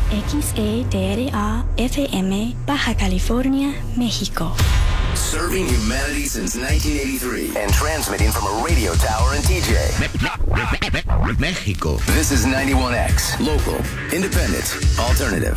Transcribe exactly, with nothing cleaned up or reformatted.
X E D R A F M, Baja California, México. Serving humanity since nineteen eighty-three and transmitting from a radio tower in T J. Mexico. This is ninety-one X, local, independent, alternative.